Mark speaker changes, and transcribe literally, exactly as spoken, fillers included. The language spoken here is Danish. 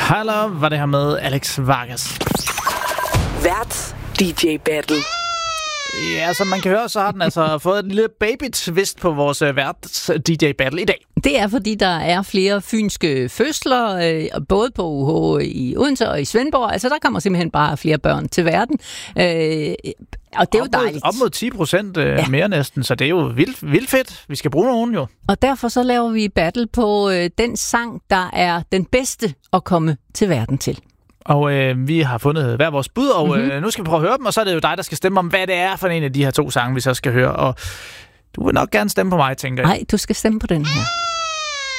Speaker 1: Hallo, var det her med Alex Vargas.
Speaker 2: Vært D J Battle.
Speaker 1: Ja, som man kan høre, så har den altså fået et lille baby-twist på vores uh, værts D J Battle i dag.
Speaker 3: Det er, fordi der er flere fynske fødsler, øh, både på U H i Odense og i Svendborg. Altså, der kommer simpelthen bare flere børn til verden. Øh, og det er jo dejligt.
Speaker 1: Op mod ti procent øh, ja. mere næsten, så det er jo vildt, vildt fedt. Vi skal bruge nogen jo.
Speaker 3: Og derfor så laver vi battle på øh, den sang, der er den bedste at komme til verden til.
Speaker 1: Og øh, vi har fundet hver vores bud, og
Speaker 3: mm-hmm.
Speaker 1: øh, nu skal vi prøve at høre dem, og så er det jo dig, der skal stemme om, hvad det er for en af de her to sange, vi så skal høre. Og du vil nok gerne stemme på mig, tænker jeg.
Speaker 3: Nej, du skal stemme på den her.